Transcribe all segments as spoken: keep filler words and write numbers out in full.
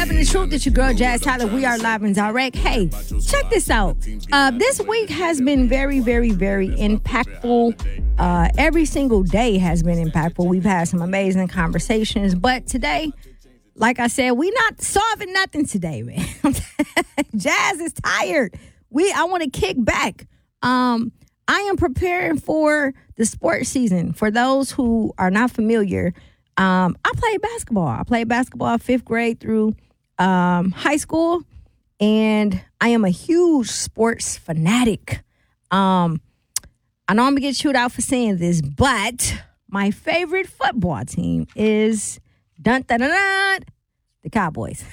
seven, The Truth. It's your girl, Jazz Tyler. We are live and direct. Hey, check this out. Uh, this week has been very, very, very impactful. Uh, every single day has been impactful. We've had some amazing conversations. But today, like I said, we not solving nothing today, man. Jazz is tired. We I want to kick back. Um, I am preparing for the sports season. For those who are not familiar, um, I played basketball. I played basketball fifth grade through um, high school, and I am a huge sports fanatic. Um, I know I'm going to get chewed out for saying this, but my favorite football team is dun, dun, dun, dun, the Cowboys.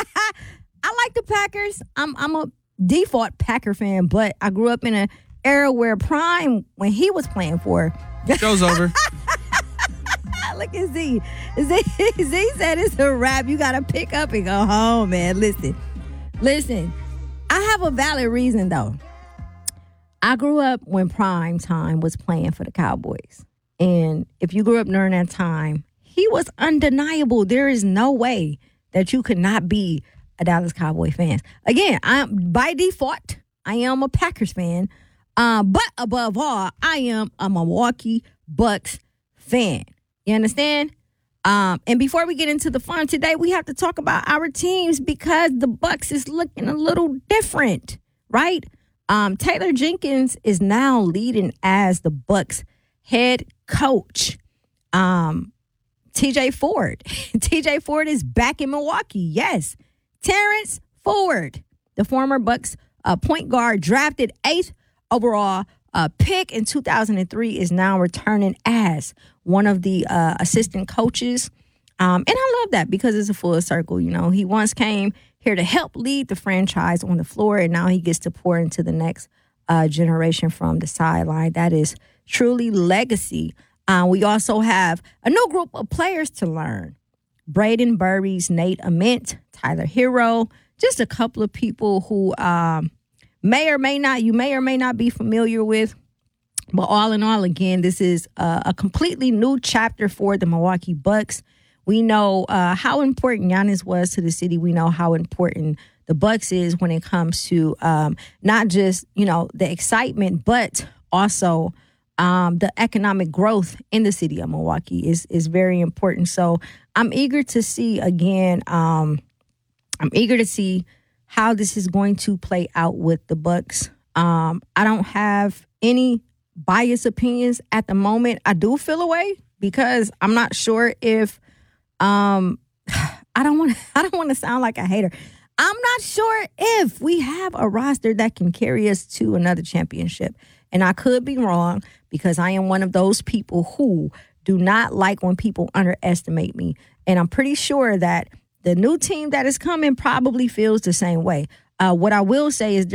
I like the Packers. I'm I'm a default Packer fan, but I grew up in an era where Prime, when he was playing for, show's over. Look at Z. Z. Z said it's a wrap. You got to pick up and go home, man. Listen. Listen. I have a valid reason, though. I grew up when Prime Time was playing for the Cowboys. And if you grew up during that time, he was undeniable. There is no way that you could not be a Dallas Cowboy fan. Again, I'm by default, I am a Packers fan. Uh, but above all, I am a Milwaukee Bucks fan. You understand? Um, and before we get into the fun today, we have to talk about our teams because the Bucks is looking a little different, right? Um, Taylor Jenkins is now leading as the Bucks head coach. Um, T J Ford. T J Ford is back in Milwaukee. Yes. Terrence Ford, the former Bucks uh, point guard, drafted eighth overall uh, pick in two thousand three, is now returning as one of the uh, assistant coaches. Um, and I love that because it's a full circle. You know, he once came here to help lead the franchise on the floor, and now he gets to pour into the next uh, generation from the sideline. That is truly legacy. Uh, we also have a new group of players to learn. Braden Burries, Nate Ament, Tyler Hero, just a couple of people who um, may or may not, you may or may not be familiar with. But all in all, again, this is a, a completely new chapter for the Milwaukee Bucks. We know uh, how important Giannis was to the city. We know how important the Bucks is when it comes to um, not just, you know, the excitement, but also um, the economic growth in the city of Milwaukee is is very important. So I'm eager to see, again, um, I'm eager to see how this is going to play out with the Bucks. Um, I don't have any biased opinions at the moment. I do feel away because I'm not sure if um, I don't want I don't want to sound like a hater. I'm not sure if we have a roster that can carry us to another championship. And I could be wrong because I am one of those people who do not like when people underestimate me. And I'm pretty sure that the new team that is coming probably feels the same way. Uh, what I will say is